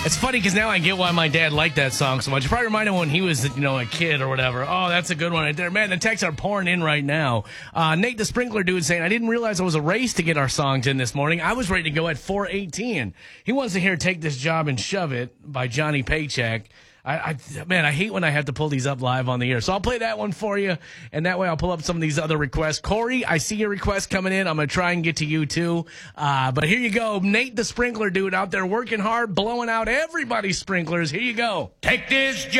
It's funny because now I get why my dad liked that song so much. It probably reminded him when he was, a kid or whatever. Oh, that's a good one right there. Man, the texts are pouring in right now. Nate the Sprinkler Dude saying, I didn't realize it was a race to get our songs in this morning. I was ready to go at 4:18. He wants to hear Take This Job and Shove It by Johnny Paycheck. Man, I hate when I have to pull these up live on the air. So I'll play that one for you, and that way I'll pull up some of these other requests. Corey, I see your request coming in. I'm going to try and get to you, too. But here you go. Nate the Sprinkler Dude out there working hard, blowing out everybody's sprinklers. Here you go. Take this